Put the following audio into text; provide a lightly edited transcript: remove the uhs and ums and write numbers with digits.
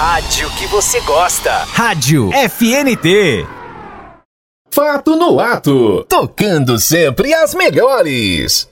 rádio que você gosta. Rádio FNT. Fato no ato. Tocando sempre as melhores.